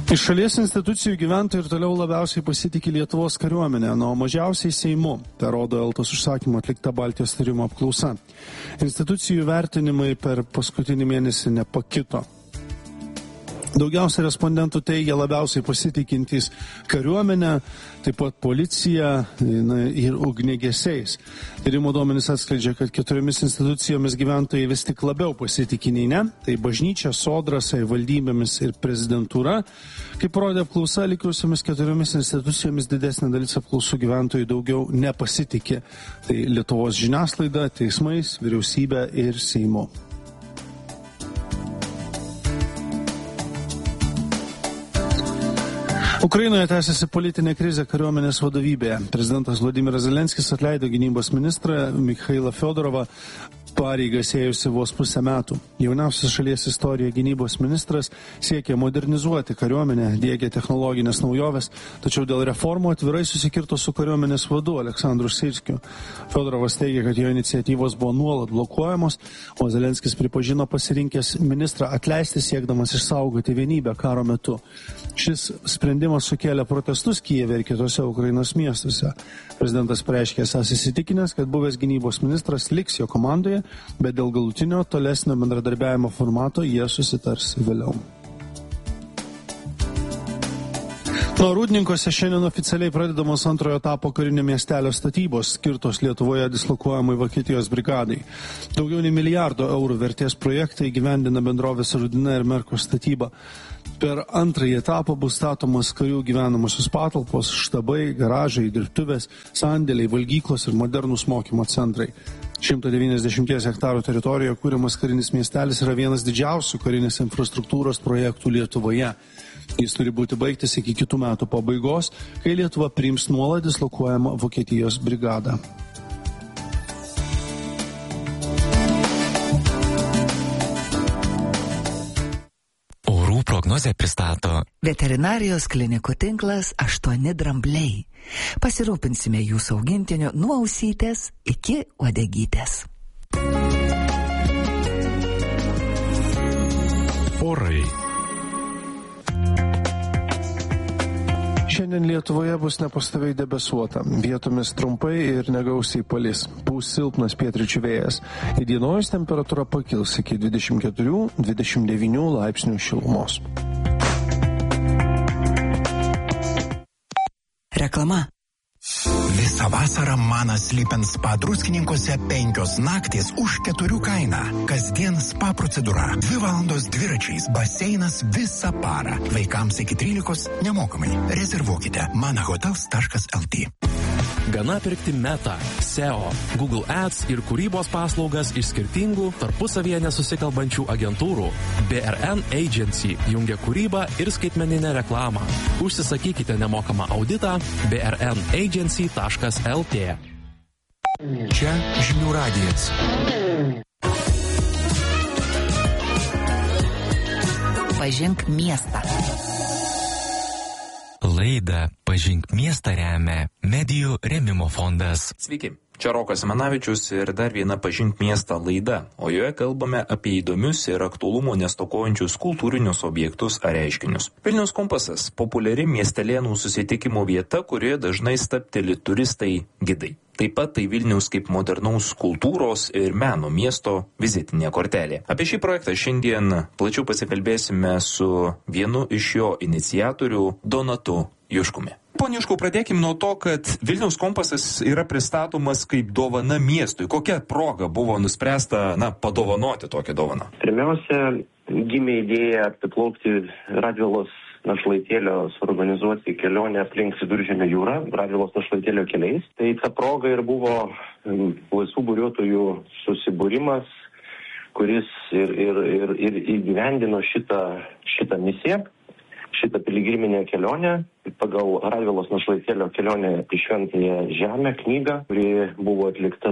Iš šalies institucijų gyventojai ir toliau labiausiai pasitikė Lietuvos kariuomenę, o mažiausiai Seimu. Tai rodo Eltos užsakymu atlikta Baltijos tyrimo apklausa. Institucijų vertinimai per paskutinį mėnesį nepakito. Daugiausia respondentų teigia labiausiai pasitikintys kariuomenę, taip pat policija ir ugniagesiais. Tyrimo duomenys atskleidžia, kad 4 institucijomis gyventojai vis tik labiau pasitikė nei ne. Tai bažnyčia, sodra, savivaldybėmis ir prezidentūra. Kaip rodė apklausa, likusiomis 4 institucijomis didesnė dalis apklausų gyventojų daugiau nepasitikė. Tai Lietuvos žiniasklaida, teismais, vyriausybė ir Seimu. Ukrainoje tęsiasi politinė krizė kariuomenės vadovybėje. Prezidentas Vladimiras Zelenskis atleido gynybos ministrą Mikhailą Fiodorovą, pareigas ėjusi vos pusę metų. Jauniausias šalies istorijoje gynybos ministras siekė modernizuoti kariuomenę, diegė technologinės naujoves, tačiau dėl reformų atvirai susikirto su kariuomenės vadu Aleksandru Syrskiu. Fiodorovas teigia, kad jo iniciatyvos buvo nuolat blokuojamos, o Zelenskis pripažino pasirinkęs ministrą atleisti siekdamas išsaugoti vienybę karo metu. Šis sprendimas sukėlė protestus Kijeve ir kitose Ukrainos miestuose. Prezidentas pareiškė esąs įsitikinęs, kad buvęs gynybos ministras liks jo komandoje, bet dėl galutinio tolesnio bendradarbiavimo formato jie susitars vėliau. Rūdninkose šiandien oficialiai pradedamos antrojo etapo karinio miestelio statybos, skirtos Lietuvoje dislokuojamai Vokietijos brigadai. Daugiau nei milijardo eurų vertės projektai įgyvendina bendrovės Rudina ir Merkur statybą. Per antrąjį etapą bus statomas karių gyvenamosios patalpos, štabai, garažai, dirbtuvės, sandėliai, valgyklos ir modernūs mokymo centrai. 190 hektarų teritorijoje kūriamas karinis miestelis yra vienas didžiausių karinės infrastruktūros projektų Lietuvoje. Jis turi būti baigtas iki kitų metų pabaigos, kai Lietuva priims nuolat dislokuojamą Vokietijos brigadą. Orų prognozę pristato Veterinarijos klinikų tinklas 8 drambliai. Pasirūpinsime jūsų augintiniu nuo ausytės iki uodegytės. orai. Šiandien Lietuvoje bus nepastoviai debesuota, vietomis trumpai ir negausiai palis, pūs silpnas pietryčių vėjas. Įdienojus temperatūra pakils iki 24-29 laipsnių šilumos. Reklama. Visą vasarą Manas Lipen spa Druskininkuose 5 naktys už 4 kainą. Kasdien spa procedūra. 2 valandos dviračiais, baseinas visą parą. Vaikams iki 13 nemokamai. Rezervuokite manahotels.lt. Gana pirkti Meta, SEO, Google Ads ir kūrybos paslaugas iš skirtingų tarpusavyje nesusikalbančių agentūrų. BRN Agency jungia kūrybą ir skaitmeninę reklamą. Užsisakykite nemokamą auditą brnagency.lt. Čia Žinių radijas. Pažink miestą. Laidą Pažink miestą remia Medijų rėmimo fondas. Sveiki, čia Rokas Simanavičius ir dar viena Pažink miestą laida, o joje kalbame apie įdomius ir aktualumo nestokojančius kultūrinius objektus ar reiškinius. Vilniaus kompasas – populiari miestelėnų susitikimo vieta, kurioje dažnai stabteli turistai gidai. Taip pat tai Vilniaus kaip modernaus kultūros ir meno miesto vizitinė kortelė. Apie šį projektą šiandien plačiau pasikalbėsime su vienu iš jo iniciatorių Donatu Juškumi. Pone Juškau, pradėkime nuo to, kad Vilniaus kompasas yra pristatomas kaip dovana miestui. Kokia proga buvo nuspręsta, padovanoti tokią dovaną? Pirmiausia, gimė idėja apiplaukti Radvilos našlaitėlio suorganizuoti kelionę aplink Viduržemio jūrą, Radvilos našlaitėlio keliais. Tai ta proga ir buvo laisvų buriuotojų susibūrimas, kuris ir įgyvendino šitą misiją, šitą piligriminę kelionę pagal Radvilos našlaitėlio kelionę į Šventąją Žemę knygą, kuri buvo atlikta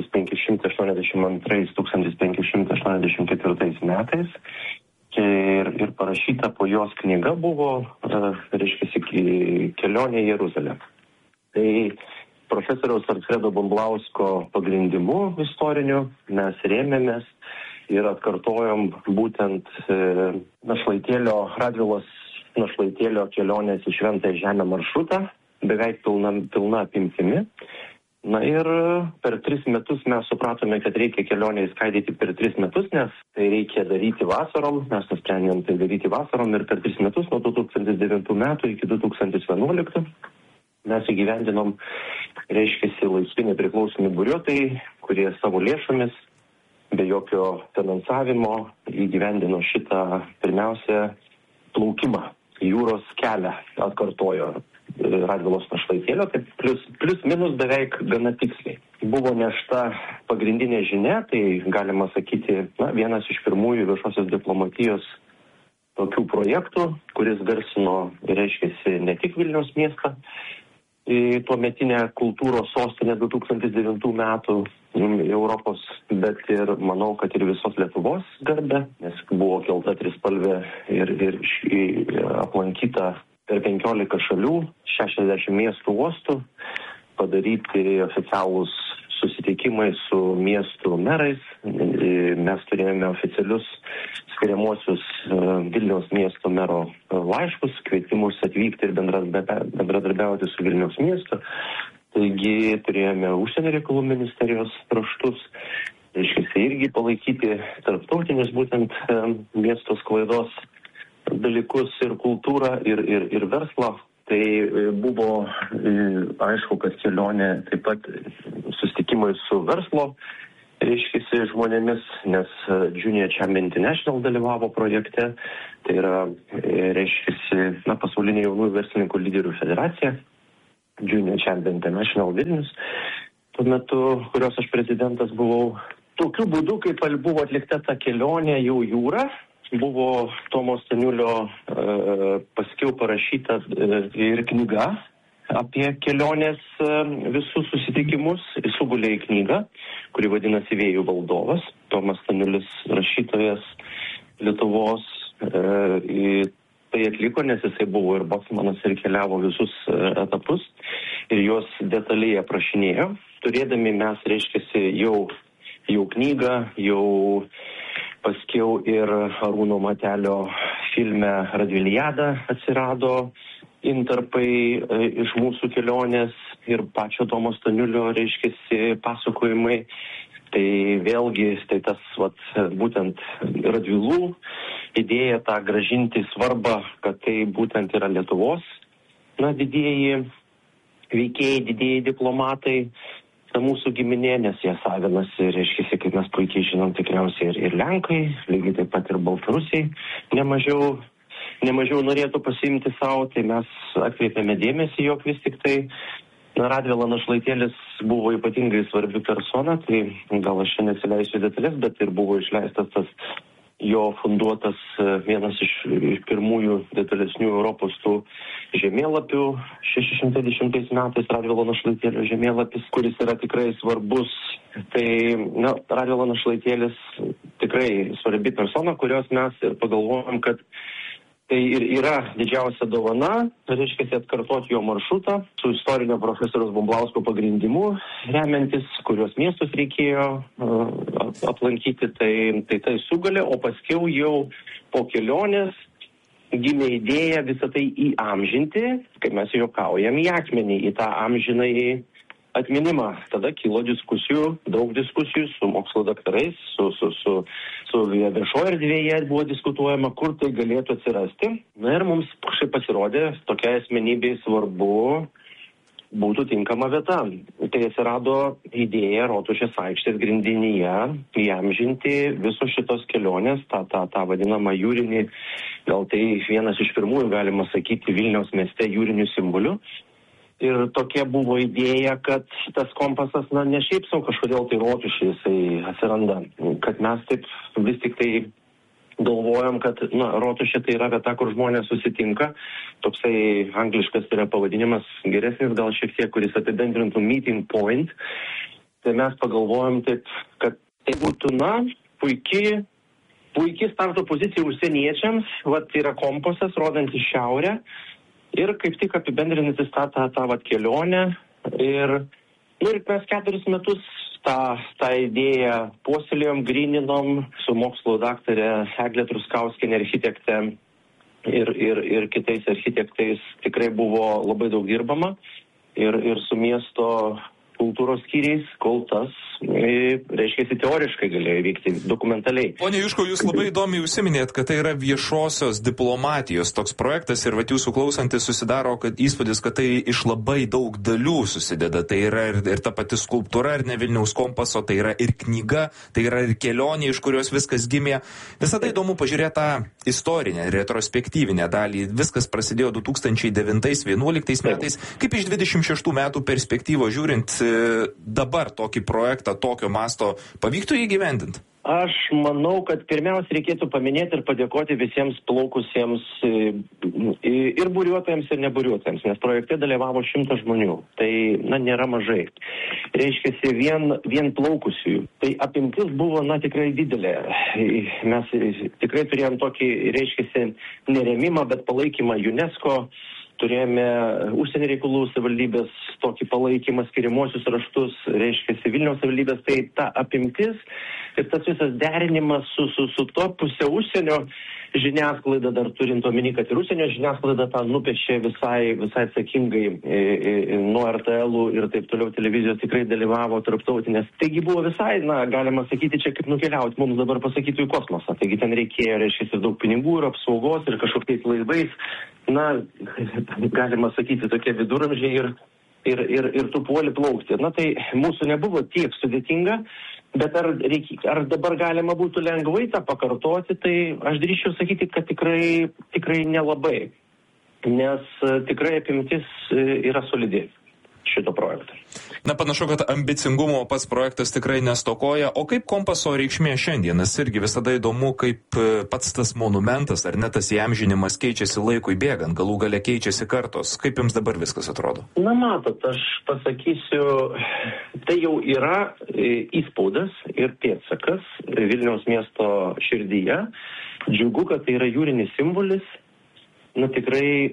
1582-1584 metais. Ir parašyta po jos knyga buvo, kelionė į Jeruzalę. Tai profesoriaus Alfredo Bumblausko pagrindimu istoriniu mes rėmėmės ir atkartojom būtent našlaitėlio Radvilos Našlaitėlio kelionės į Šventąją Žemę maršrutą, beveik pilna apimtimi. Na ir per 3 metus mes supratome, kad reikia kelionę įskaidyti per 3 metus, nes tai reikia daryti vasarom. Mes nusprendėm tai daryti vasarom ir per 3 metus nuo 2009 metų iki 2011 mes įgyvendinom, reiškiasi, laisvi nepriklausomi buriuotojai, kurie savo lėšomis, be jokio finansavimo įgyvendino šitą pirmiausia plaukimą, jūros kelią atkartojo Radvilos Našlaitėlio, tai plius minus beveik gana tiksliai. Buvo nešta pagrindinė žinia, tai galima sakyti, vienas iš pirmųjų viešosios diplomatijos tokių projektų, kuris garsino, reiškiasi, ne tik Vilniaus miestą, tuometinę kultūros sostinę 2009 metų Europos, bet ir manau, kad ir visos Lietuvos garbę, nes buvo kelta trispalvė ir aplankyta per 15 šalių, 60 miestų uostų, padaryti oficialūs susitikimai su miestų merais. Mes turėjome oficialius skiriamuosius Vilniaus miesto mero laiškus, kvietimus atvykti ir bendradarbiauti su Vilniaus miestu. Taigi turėjome užsienio reikalų ministerijos raštus, reiškia irgi palaikyti tarptautinius būtent miesto sklaidos dalykus ir kultūrą ir verslą. Tai buvo aišku, kad kelionė taip pat susitikimai su verslo, reiškiasi, žmonėmis, nes Junior Champion International dalyvavo projekte. Tai yra, reiškiasi, pasaulinė jaunųjų verslininkų lyderių federacija, Junior Champion International Vilnius. Tuo metu, kurios aš prezidentas buvau. Tokiu būdu, kaip buvo atlikta ta kelionė jau jūra, buvo Tomo Staniulio paskiau parašyta ir knyga apie kelionės visus susitikimus. Sugulė į knygą, kuri vadinasi Vėjų valdovas. Tomas Staniulis, rašytojas Lietuvos, tai atliko, nes jisai buvo ir bocmanas ir keliavo visus etapus ir juos detaliai aprašinėjo. Turėdami mes, reiškiasi, jau knygą, jau paskiau ir Arūno Matelio filme Radviliada atsirado intarpai iš mūsų kelionės ir pačio Tomo Staniulio, reiškiasi, pasakojimai. Tai vėlgi, tai tas būtent Radvilų idėja tą gražinti svarbą, kad tai būtent yra Lietuvos, didieji veikėjai, didieji diplomatai, mūsų giminė, nes jie savinasi, reiškia, kaip mes puikiai žinom, tikriausiai ir Lenkai, lygiai taip pat ir Baltarusiai nemažiau norėtų pasiimti savo, tai mes atkreipėme dėmesį, jog vis tik tai Radvila Našlaitėlis buvo ypatingai svarbi persona, tai gal aš čia nesileisiu detalės, bet ir buvo išleistas tas jo funduotas vienas iš pirmųjų detalesnių Europos tų žemėlapių 610 metais Radvilo Našlaitėlio žemėlapis, kuris yra tikrai svarbus. Tai Radvilo Našlaitėlis tikrai svarbi persona, kurios mes ir pagalvojom, kad tai ir yra didžiausia dovana, reiškia atkartoti jo maršrutą su istorinio profesoriaus Bumblausko pagrindimu, remiantis, kurios miestus reikėjo aplankyti, tai sugalė, o paskiau jau po kelionės gimė idėja visą tai įamžinti, kaip mes juokaujam, į akmenį, į tą amžinąjį atminimą. Tada kilo daug diskusijų su mokslo daktarais, su viešoje erdvėje buvo diskutuojama, kur tai galėtų atsirasti. Na ir mums pasirodė tokia asmenybė svarbu būtų tinkama vieta. Tai atsirado idėja Rotušės aikštės grindinyje įamžinti visos šitos kelionės, tą vadinamą jūrinį, gal tai vienas iš pirmųjų, galima sakyti, Vilniaus mieste jūrinių simbolių. Ir tokia buvo idėja, kad tas kompasas, ne šiaip sau kažkodėl tai Rotušė jisai atsiranda, kad mes taip vis tik tai galvojam, kad Rotušė tai yra vieta, kur žmonės susitinka. Toksai angliškas yra pavadinimas geresnis, gal šiek tiek, kuris apibendrintų meeting point. Tai mes pagalvojam taip, kad tai būtų, puikiai starto pozicija užsieniečiams, yra kompasas, rodantis šiaurę. Ir kaip tik apibendrintis tą kelionę. Ir mes 4 metus tą idėją puoselėjom, gryninom su mokslo daktarė Eglė Truskauskienė, architektė. ir kitais architektais tikrai buvo labai daug dirbama ir su miesto kultūros skyriais, kol tas, reiškia, teoriškai galėjo vykti dokumentaliai. Pone Juškau, jūs labai įdomiai užsiminėt, kad tai yra viešosios diplomatijos toks projektas ir vat jūsų klausantis susidaro įspūdis, kad tai iš labai daug dalių susideda. Tai yra ir ta pati skulptūra, ir ne Vilniaus kompaso, tai yra ir knyga, tai yra ir kelionė, iš kurios viskas gimė. Visada įdomu pažiūrėti tą istorinę, retrospektyvinę dalį. Viskas prasidėjo 2009-2011 metais. Kaip iš 26 metų perspektyvos žiūrint, dabar tokį projektą, tokio masto pavyktų įgyvendinti? Aš manau, kad pirmiausia reikėtų paminėti ir padėkoti visiems plaukusiems ir buriuotojams, ir neburiuotojams, nes projekte dalyvavo 100 žmonių. Tai, nėra mažai. Reiškiasi vien plaukusiųjų. Tai apimtis buvo, tikrai didelė. Mes tikrai turėjom tokį, reiškiasi, neremimą, bet palaikymą UNESCO. Turėjome užsienio reikalų savivaldybės tokį palaikymą, skiriamuosius raštus, reiškia Vilniaus savivaldybės, tai ta apimtis ir tas visas derinimas su to pusė užsienio žiniasklaida, dar turint omeny, kad ir užsienio žiniasklaida tą nupiešė visai atsakingai nuo RTL-ų ir taip toliau televizijos tikrai dalyvavo tarptautinės. Taigi buvo visai, galima sakyti, čia kaip nukeliauti mums dabar pasakytų į kosmosą. Taigi ten reikėjo, reiškia, ir daug pinigų, ir apsaugos, ir kažkokiais laivais. Galima sakyti, tokie viduramžiai ir tu puoli plaukti. Tai mūsų nebuvo tiek sudėtinga, bet ar dabar galima būtų lengvai tą pakartoti, tai aš drįsčiau sakyti, kad tikrai nelabai, nes tikrai apimtis yra solidi šito projekto. Panašu, kad ambicingumo pats projektas tikrai nestokoja. O kaip kompaso reikšmė šiandienas? Irgi visada įdomu, kaip pats tas monumentas ar net tas įamžinimas keičiasi laikui bėgant, galų gale keičiasi kartos. Kaip jums dabar viskas atrodo? Matot, aš pasakysiu, tai jau yra įspaudas ir pėdsakas Vilniaus miesto širdyje. Džiugu, kad tai yra jūrinis simbolis. Tikrai,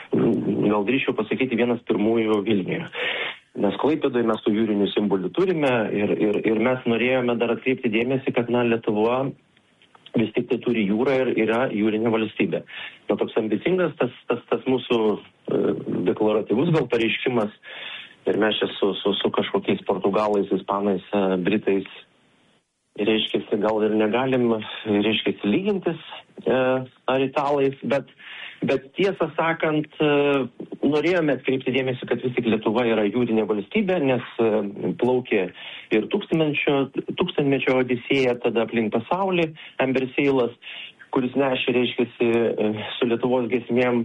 gal drįsčiau pasakyti, vienas pirmųjų Vilniuje. Nes Klaipėdoje mes tų jūrinių simbolių turime ir mes norėjome dar atkreipti dėmesį, kad Lietuva vis tik tai turi jūrą ir yra jūrinė valstybė. Toks ambicingas tas mūsų deklaratyvus gal pareiškimas ir mes čia su kažkokiais portugalais, ispanais, britais, reiškiasi, gal ir negalim, reiškiasi, lygintis ar italais, bet tiesą sakant, norėjome atkreipti dėmesį, kad vis tik Lietuva yra jūrinė valstybė, nes plaukė ir tūkstantmečio odisėja tada aplink pasaulį, Amberseilas, kuris nešė, reiškiasi, su Lietuvos giesmėm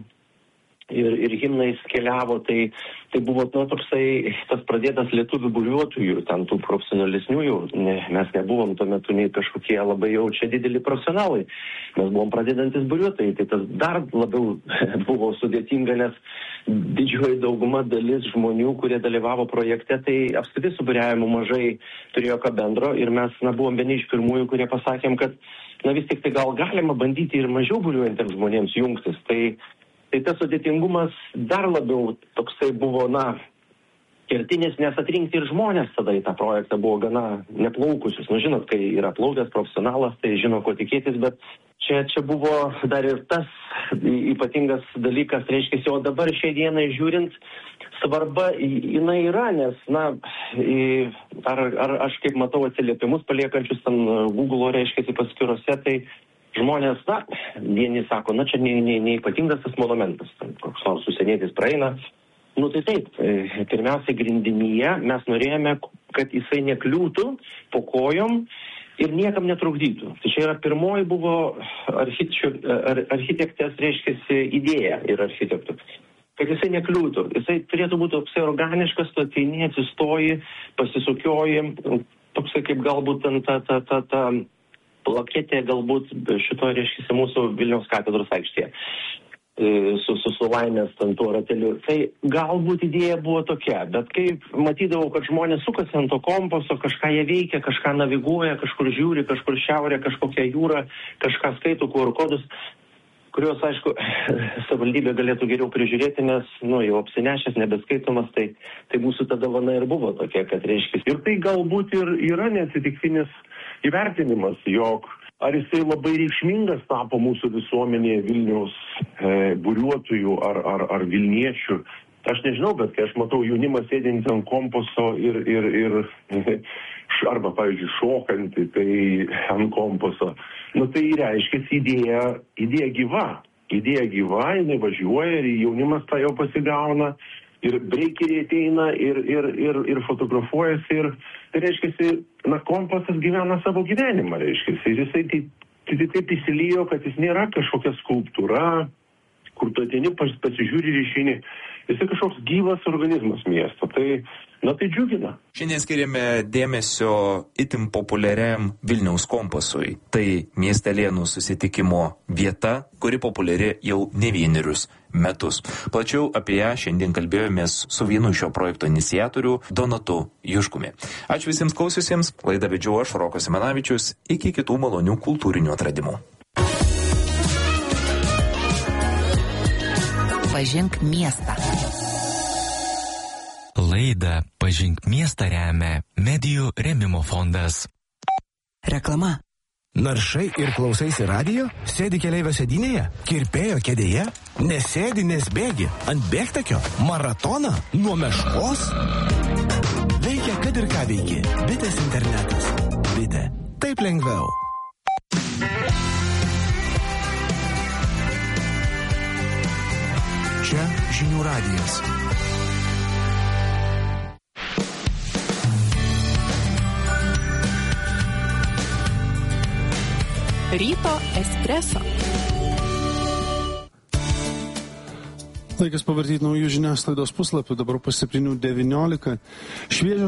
ir himnais keliavo, tai buvo toksai tas pradėtas lietuvių buriuotojų, ten tų profesionalesniųjų, mes nebuvom tuo metu nei kažkokie labai jau čia dideli profesionalai, mes buvom pradedantis buriuotojai, tai tas dar labiau buvo sudėtinga, nes didžioji dauguma dalis žmonių, kurie dalyvavo projekte, tai apskritai su buriavimu mažai turėjo ką bendro ir mes buvom vieni iš pirmųjų, kurie pasakėm, kad vis tik tai gal galima bandyti ir mažiau buriuojantiems žmonėms jungtis, tai tas sudėtingumas dar labiau toksai buvo, kertinis, nes atrinkti ir žmonės tada į tą projektą buvo gana neplaukusius. Žinot, kai yra plaukęs profesionalas, tai žino, ko tikėtis, bet čia buvo dar ir tas ypatingas dalykas, reiškia, o dabar šiai dienai žiūrint, svarba jinai yra, nes, ar aš kaip matau atsiliepimus paliekančius ten Google, reiškia, paskyrose, tai žmonės, vieni sako, čia neypatingas tas monumentas, koks nors užsienietis praeina. Tai taip, pirmiausia grindinyje mes norėjome, kad jisai nekliūtų po kojom ir niekam netrukdytų. Tai čia yra pirmoji buvo architektės, reiškiasi, idėja ir architektų. Kad jisai nekliūtų. Jisai turėtų būti toksai organiškas, tu ateini, atsistoji, pasisukioji, toksai kaip galbūt ta plaketė galbūt šito, reiškia, mūsų Vilniaus katedros aikštėje su laimės ten tuo rateliu. Tai galbūt idėja buvo tokia, bet kai matydavau, kad žmonės sukasi ant to kompaso, kažką jie veikia, kažką naviguoja, kažkur žiūri, kažkur šiaurė, kažkokia jūra, kažką skaito, QR kodus, kurios, aišku, savivaldybė galėtų geriau prižiūrėti, nes, jau apsinešęs, nebeskaitomas, tai mūsų ta dovana ir buvo tokia, kad reiškia. Ir tai galbūt ir yra neatsitiktinis įvertinimas, jog ar jisai labai reikšmingas tapo mūsų visuomenėje Vilniaus buriuotojų ar Vilniečių. Aš nežinau, bet kai aš matau jaunimą sėdintį ant komposto ir arba, pavyzdžiui, šokantį tai ant komposto, tai reiškia idėja gyva. Idėja gyva, jinai važiuoja ir jaunimas tą jau pasigauna ir breikeriai ateina ir fotografuojasi ir tai reiškia, kompostas gyvena savo gyvenimą, reiškia. Ir jisai taip įsilijo, kad jis nėra kažkokia skulptūra, kur tu ateini, pasižiūri ir išeini. Jisai kažkoks gyvas organizmas miesto. Tai džiugina. Šiandien skiriame dėmesio itin populiariam Vilniaus kompasui. Tai miestelėnų susitikimo vieta, kuri populiari jau ne vienerius metus. Plačiau apie ją šiandien kalbėjomės su vienu šio projekto iniciatorių Donatu Juškumi. Ačiū visiems klausiusiems. Laidą vedžiau aš, Rokas Simanavičius. Iki kitų malonių kultūrinių atradimų. Pažink miestą. Laidą Pažink miestą remia Medijų rėmimo fondas. Reklama. Naršai ir klausaisi radijo? Sėdi keleivio sėdynėje? Kirpėjo kėdėje? Nesėdi, nes bėgi? Ant bėgtakio? Maratoną? Nuo meškos? Veikia, kad ir ką veiki. Bitės internetas. Bitė. Taip lengviau. Čia Žinių radijas. Ryto espreso. Laikas pavartyti naujų žiniasklaidos puslapių, dabar po 7:19. Šviežios